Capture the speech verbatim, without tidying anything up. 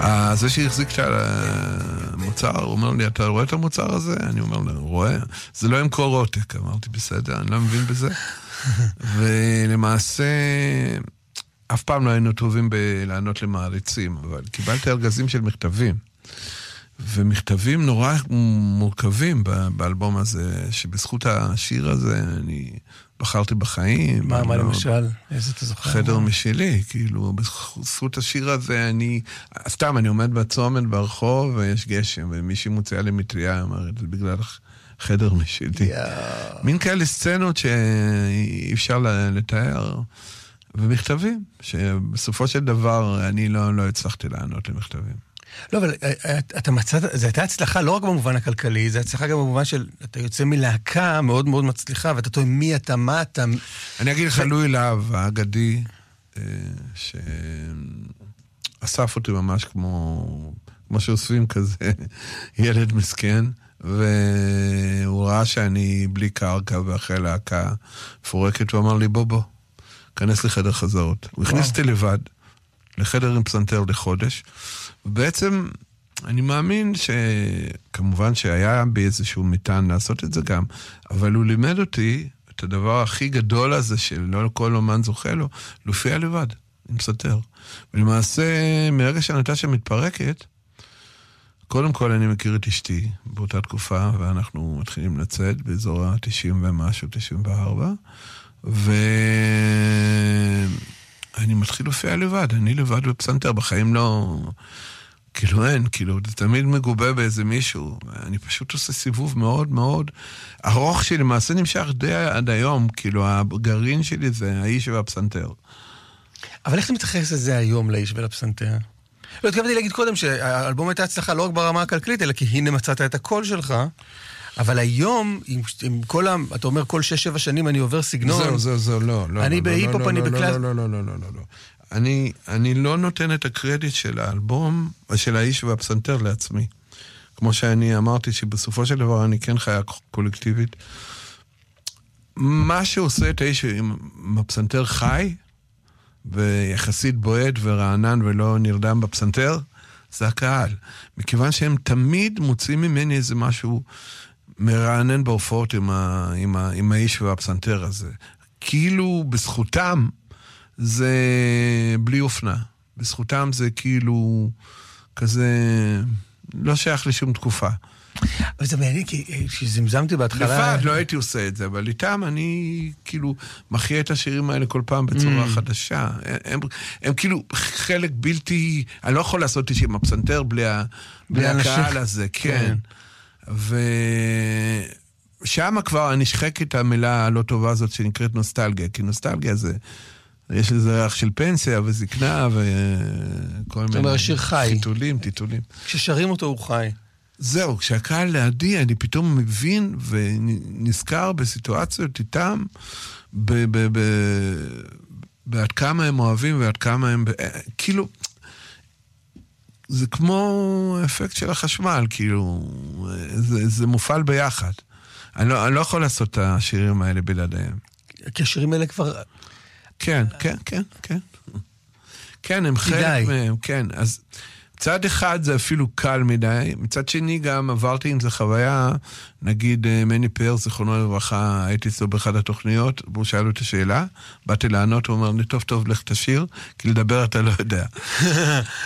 זה שהחזיק את המוצר, הוא אומר לי, אתה רואה את המוצר הזה? אני אומר לו, רואה? זה לא ימכור עותק. אמרתי, בסדר, אני לא מבין בזה. ולמעשה, אף פעם לא היינו טובים בלענות למעריצים, אבל קיבלתי ארגזים של מכתבים. ומכתבים נורא מורכבים באלבום הזה, שבזכות השיר הזה אני בחרתי בחיים. מה, מה למשל? איזה אתה זוכר? חדר משלי, כאילו, בזכות השיר הזה אני, סתם, אני עומד בצומת ברחוב ויש גשם, ומישהי מוציאה לי מטריה, אמרת, זה בגלל חדר משלי. מין כאלה סצנות שאי אפשר לתאר, ומכתבים, שבסופו של דבר אני לא הצלחתי לענות למכתבים. לא, אבל אתה מצאת, זה הייתה הצלחה לא רק במובן הכלכלי, זה הצלחה גם במובן של, אתה יוצא מלהקה מאוד מאוד מצליחה, ואתה טועה מי אתה, מה אתה... אני אגיד לך, לואי להב, האגדי, שאסף אותי ממש כמו, כמו שאוספים כזה, ילד מסכן, והוא ראה שאני בלי קרקע ואחרי להקה פורקת, הוא אמר לי, בוא בוא, כנס לחדר חזרות. הוא הכניס אותי לבד, לחדר עם פסנתר לחודש, ובעצם אני מאמין שכמובן שהיה באיזשהו מיתן לעשות את זה גם, אבל הוא לימד אותי את הדבר הכי גדול הזה שלא כל אומן זוכה לו, להופיע לבד, עם פסנתר. ולמעשה, מרגע שהנטשה מתפרקת, קודם כל אני מכיר את אשתי באותה תקופה, ואנחנו מתחילים לצאת באזור ה-תשעים ומשהו, תשעים וארבע, ו... אני מתחיל להופיע לבד, אני לבד בפסנתר, בחיים לא... כאילו אין, כאילו, זה תמיד מגובה באיזה מישהו, אני פשוט עושה סיבוב מאוד מאוד ארוך שלי, למעשה נמשך די עד היום, כאילו, הגרעין שלי זה האיש והפסנתר. אבל איך אתה מתייחס לזה היום, לאיש ולפסנתר? לא, התכוונתי להגיד קודם שהאלבום הייתה הצלחה לא רק ברמה הכלכלית, אלא כי הנה מצאת את הקול שלך, אבל היום, עם, עם כל ה... אתה אומר, כל שש, שבע שנים אני עובר סגנון. זהו, זהו, זהו, לא, לא. אני לא, בהיפופ, לא, אני לא, בקלאס... לא, לא, לא, לא, לא, לא, לא. אני, אני לא נותן את הקרדיט של האלבום, של האיש והפסנתר לעצמי. כמו שאני אמרתי, שבסופו של דבר אני כן חיה קולקטיבית. מה שעושה את האיש עם הפסנתר חי, ויחסית בועט ורענן ולא נרדם בפסנתר, זה הקהל. מכיוון שהם תמיד מוצאים ממני איזה משהו... מרענן בהופעות עם, ה, עם, ה, עם האיש והפסנתר הזה. כאילו בזכותם זה בלי אופנה. בזכותם זה כאילו כזה לא שייך לשום תקופה. אבל זה מעניין, כי שזמזמתי בהתחלה... לבד לא הייתי עושה את זה, אבל איתם אני כאילו מחיה את השירים האלה כל פעם בצורה mm. חדשה. הם, הם, הם כאילו חלק בלתי... אני לא יכול לעשות איש עם הפסנתר בלי, בלי הקהל הזה, כן. כן. ושם כבר נשחק את המילה הלא טובה הזאת שנקראת נוסטלגיה, כי נוסטלגיה זה, יש לזה ריח של פנסיה וזקנה וכל מיני חיתולים, טיטולים. כששרים אותו הוא חי. זהו, כשהקהל לידי, אני פתאום מבין ונזכר בסיטואציות איתם, בעד כמה הם אוהבים ועד כמה הם, כאילו... זה כמו אפקט של החשמל, כאילו, זה, זה מופעל ביחד. אני לא, אני לא יכול לעשות את השירים האלה בלעדיהם. כי השירים האלה כבר... כן, כן, כן, כן. כן, הם חלק מהם, כן. אז צד אחד זה אפילו קל מדי, מצד שני גם עברתי עם זה חוויה, נגיד מני פאר, זיכרונו לברכה, הייתי אצלו באחד התוכניות, והוא שאל לו את השאלה, באתי לענות, הוא אומר לי, טוב טוב, לך תשיר, כי לדבר אתה לא יודע.